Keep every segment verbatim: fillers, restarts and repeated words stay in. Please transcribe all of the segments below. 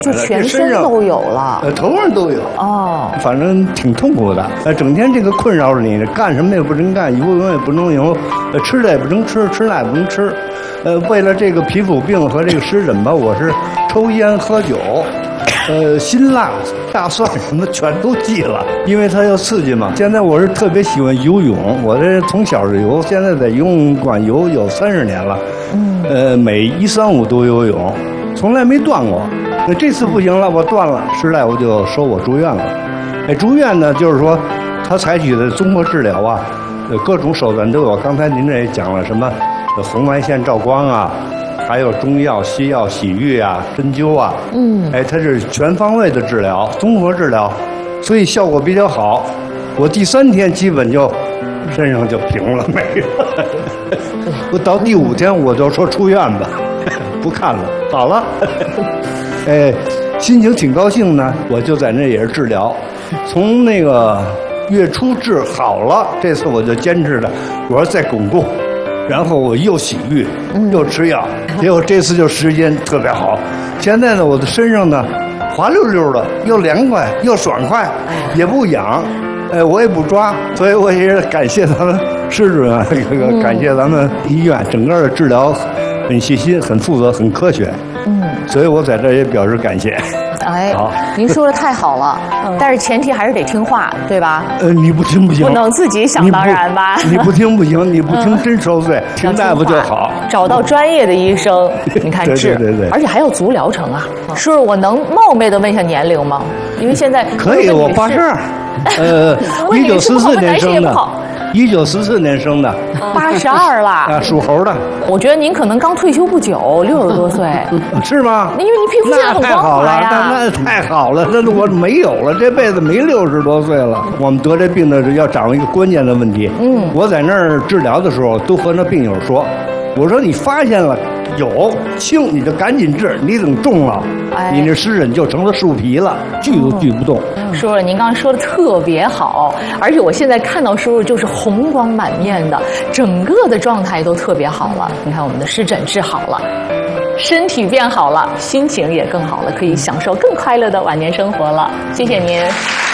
就全身都有了， 呃，头上都有哦， 反正挺痛苦的，呃，整天这个困扰着你，干什么也不能干，游泳也不能游，呃，吃的也不能吃，吃那也不能吃，呃，为了这个皮肤病和这个湿疹吧，我是抽烟喝酒，呃，辛辣、大蒜什么全都忌了，因为它要刺激嘛。现在我是特别喜欢游泳，我这从小就游，现在在游泳馆游有三十年了，嗯，呃，每一三五都游泳，从来没断过。那这次不行了，我断了，实在我就收我住院了。哎，住院呢，就是说他采取的综合治疗啊，呃，各种手段都有。刚才您这也讲了什么，呃红外线照光啊，还有中药、西药、洗浴啊、针灸啊，嗯，哎，它是全方位的治疗，综合治疗，所以效果比较好。我第三天基本就身上就平了，没了。我到第五天我就说出院吧，不看了，好了。哎，心情挺高兴呢，我就在那也是治疗，从那个月初治好了，这次我就坚持的，我说再巩固，然后我又洗浴，又吃药，结果这次就时间特别好。现在呢，我的身上呢滑溜溜的，又凉快又爽快，也不痒，哎，我也不抓，所以我也感谢咱们施主任，这个感谢咱们医院整个的治疗很细心、很负责、很科学。嗯，所以我在这也表示感谢。 哎，您说的太好了，但是前提还是得听话，对吧？ 呃，你不听不行， 不能自己想当然吧？ 你不, 你不听不行，你不听真受罪，嗯、听大夫就好。 找到专业的医生，你看治， 对对对对， 而且还要足疗程啊。师傅，我能冒昧的问一下年龄吗？因为现在可以，我八十二，呃，一九四四年生的。一九四四年生的， 八十二了啊，属猴的。 我觉得您可能刚退休不久，六十多岁， 是吗？ 因为您皮肤现在很光滑呀。 那太好了，那我没有了，这辈子没六十多岁了。我们得这病的要掌握一个关键的问题。嗯，我在那儿治疗的时候，都和那病友说，我说你发现了有轻，你就赶紧治，你等重了，哎、你那湿疹就成了树皮了，锯都锯不动。 师傅，您刚刚说的特别好，而且我现在看到师傅就是红光满面的，整个的状态都特别好了。你看我们的湿疹治好了，身体变好了，心情也更好了，可以享受更快乐的晚年生活了。谢谢您。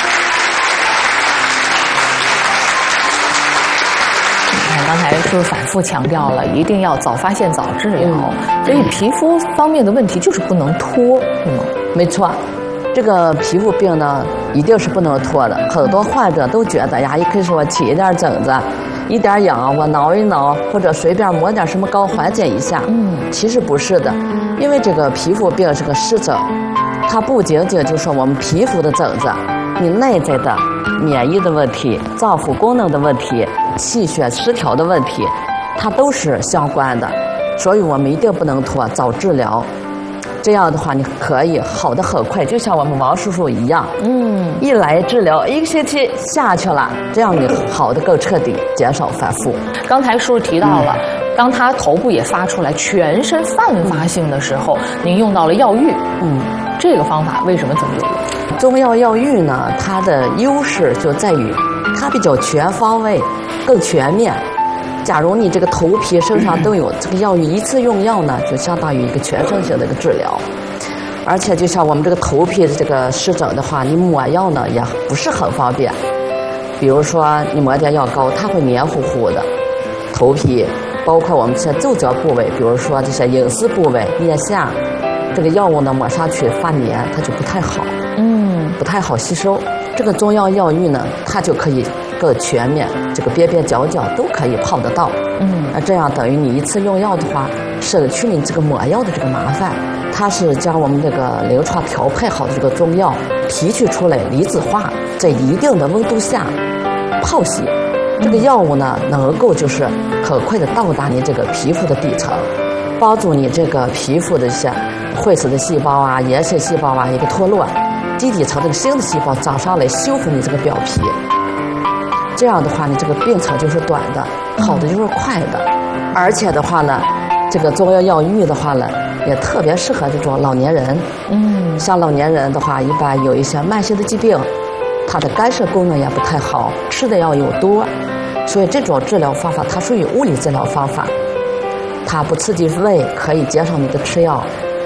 刚才师傅反复强调了，一定要早发现早治疗，嗯、所以皮肤方面的问题就是不能拖，是吗？ 没错，这个皮肤病呢，一定是不能拖的。很多患者都觉得呀，一开始我起一点疹子，一点痒，我挠一挠，或者随便抹点什么膏缓解一下。嗯，其实不是的，因为这个皮肤病是个湿疹，它不仅仅就是我们皮肤的疹子，你内在的免疫的问题、脏腑功能的问题、气血失调的问题，它都是相关的，所以我们一定不能拖，早治疗。这样的话，你可以好的很快，就像我们王叔叔一样，嗯，一来治疗一个星期下去了，这样你好的更彻底，减少反复。 刚才叔叔提到了，嗯、当他头部也发出来，全身泛发性的时候，您用到了药浴，嗯，这个方法为什么这么有用？ 中药药浴呢，它的优势就在于它比较全方位，更全面。假如你这个头皮身上都有这个药浴，一次用药呢，就相当于一个全身性的一个治疗。而且就像我们这个头皮的这个湿疹的话，你抹药呢也不是很方便。比如说你抹点药膏，它会黏糊糊的。头皮包括我们这些皱褶部位，比如说这些隐私部位、腋下，这个药物呢抹上去发黏，它就不太好，嗯，不太好吸收。这个中药药浴呢，它就可以更全面，这个边边角角都可以泡得到。嗯，那这样等于你一次用药的话，省去你这个抹药的这个麻烦。它是将我们这个临床调配好的这个中药提取出来，离子化，在一定的温度下泡洗。这个药物呢，能够就是很快的到达你这个皮肤的底层，帮助你这个皮肤的一些坏死的细胞啊、炎性细胞啊一个脱落。基底层这个新的细胞长上来，修复你这个表皮，这样的话，你这个病程就是短的，好的就是快的。而且的话呢，这个中药药浴的话呢，也特别适合这种老年人。嗯，像老年人的话，一般有一些慢性的疾病，他的肝肾功能也不太好，吃的药又多，所以这种治疗方法它属于物理治疗方法，它不刺激胃，可以减少你的吃药。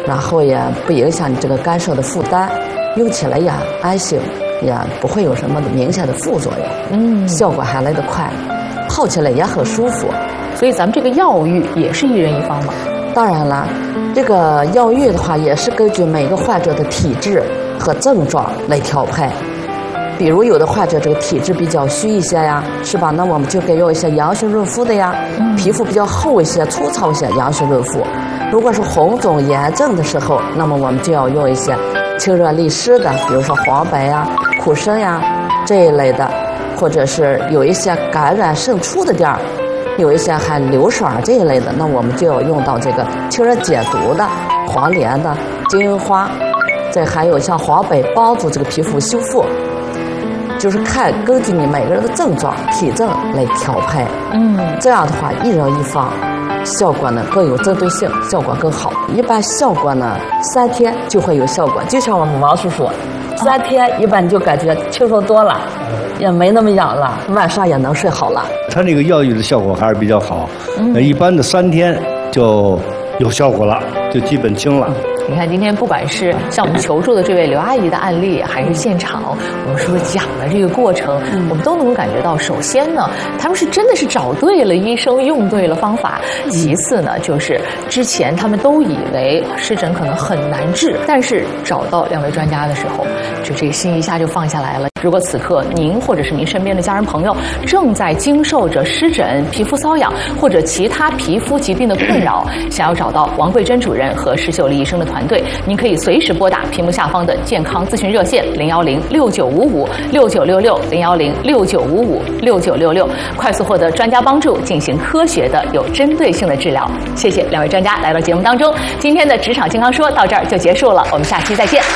然后也不影响你这个干涉的负担，用起来也安心，也不会有什么的明显的副作用，嗯，效果还来得快，泡起来也很舒服。 所以咱们这个药浴也是一人一方嘛？ 当然了，这个药浴的话也是根据每个患者的体质和症状来调配。比如有的患者这个体质比较虚一些呀，是吧？那我们就该用一些阳性润肤的呀。嗯、皮肤比较厚一些、粗糙一些，阳性润肤。如果是红肿炎症的时候，那么我们就要用一些清热利湿的，比如说黄柏呀、苦参呀这一类的，或者是有一些感染渗出的地儿，有一些还流水这一类的，那我们就要用到这个清热解毒的黄连的、金银花，这还有像黄柏帮助这个皮肤修复。就是看根据你每个人的症状、体症来调配，嗯，这样的话一人一方，效果呢更有针对性，效果更好。一般效果呢三天就会有效果，就像我们王叔叔，三天一般你就感觉轻松多了，也没那么痒了，晚上也能睡好了。 它这个药浴的效果还是比较好，嗯，一般的三天就有效果了，就基本轻了。 你看，今天不管是向我们求助的这位刘阿姨的案例，还是现场我们说讲的这个过程，嗯、我们都能够感觉到，首先呢，他们是真的是找对了医生，用对了方法；其次呢，就是之前他们都以为湿疹可能很难治，但是找到两位专家的时候，就这个心一下就放下来了。如果此刻您或者是您身边的家人朋友正在经受着湿疹、皮肤瘙痒或者其他皮肤疾病的困扰，想要找到王桂珍主任和施秀丽医生的团队，您可以随时拨打屏幕下方的健康咨询热线零幺零六九五五六九六六零幺零六九五五六九六六，快速获得专家帮助，进行科学的、有针对性的治疗。谢谢两位专家来到节目当中，今天的职场健康说到这儿就结束了，我们下期再见。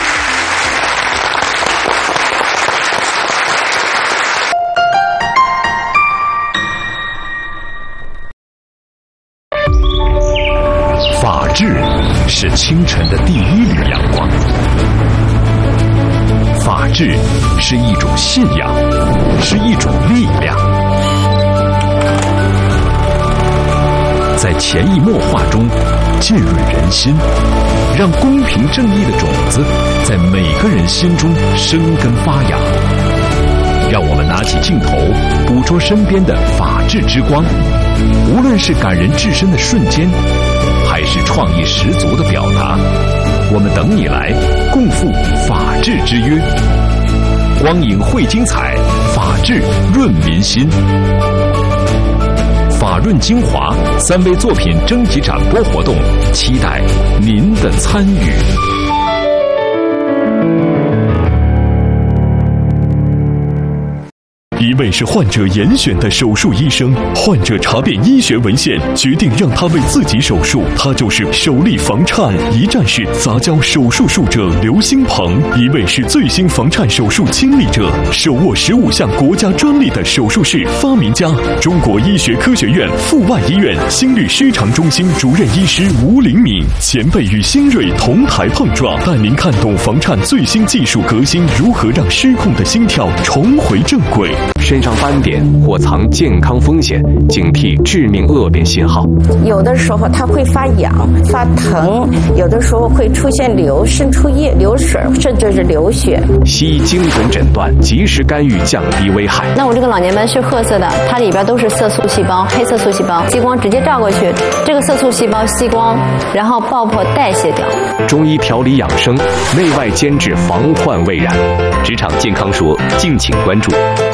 法治是清晨的第一缕阳光，法治是一种信仰，是一种力量，在潜移默化中浸润人心，让公平正义的种子在每个人心中生根发芽。让我们拿起镜头，捕捉身边的法治之光，无论是感人至深的瞬间，还是创意十足的表达，我们等你来共赴法治之约。光影汇精彩，法治润民心。法润精华三位作品征集展播活动，期待您的参与。一位是患者严选的手术医生，患者查遍医学文献，决定让他为自己手术。他就是首例房颤一站式杂交手术术者刘兴鹏。一位是最新房颤手术亲历者，手握十五项国家专利的手术室发明家，中国医学科学院阜外医院心律失常中心主任医师吴灵敏，前辈与新锐同台碰撞，带您看懂房颤最新技术革新如何让失控的心跳重回正轨。 身上斑点或藏健康风险，警惕致命恶变信号。 有的时候它会发痒、发疼，有的时候会出现流渗出液、流水，甚至是流血。 西医精准诊断，及时干预，降低危害。 那我这个老年斑是褐色的，它里边都是色素细胞，黑色素细胞，激光直接照过去，这个色素细胞吸光，然后爆破代谢掉。 中医调理养生，内外兼治，防患未然。职场健康说，敬请关注。